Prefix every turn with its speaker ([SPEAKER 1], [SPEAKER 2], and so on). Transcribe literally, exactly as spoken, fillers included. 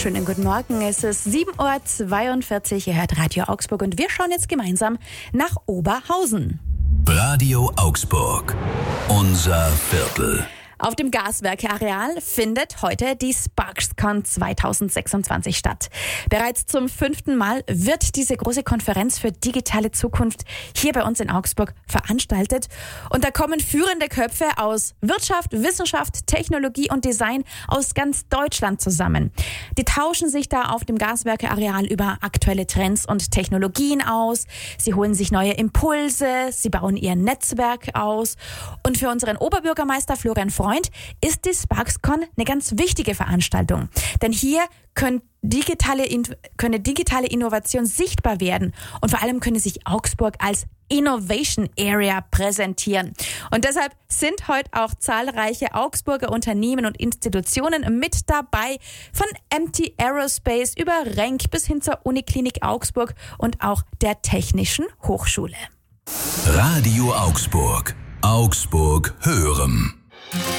[SPEAKER 1] wunderschönen guten Morgen. Es ist sieben Uhr zweiundvierzig. Ihr hört Radio Augsburg und wir schauen jetzt gemeinsam nach Oberhausen.
[SPEAKER 2] Radio Augsburg. Unser Viertel.
[SPEAKER 1] Auf dem Gaswerke-Areal findet heute die SparksCon zweitausendsechsundzwanzig statt. Bereits zum fünften Mal wird diese große Konferenz für digitale Zukunft hier bei uns in Augsburg veranstaltet. Und da kommen führende Köpfe aus Wirtschaft, Wissenschaft, Technologie und Design aus ganz Deutschland zusammen. Die tauschen sich da auf dem Gaswerke-Areal über aktuelle Trends und Technologien aus. Sie holen sich neue Impulse, sie bauen ihr Netzwerk aus. Und für unseren Oberbürgermeister Florian Freund ist die SparksCon eine ganz wichtige Veranstaltung. Denn hier können digitale, können digitale Innovation sichtbar werden und vor allem können sich Augsburg als Innovation Area präsentieren. Und deshalb sind heute auch zahlreiche Augsburger Unternehmen und Institutionen mit dabei, von M T Aerospace über Renk bis hin zur Uniklinik Augsburg und auch der Technischen Hochschule.
[SPEAKER 2] Radio Augsburg. Augsburg hören.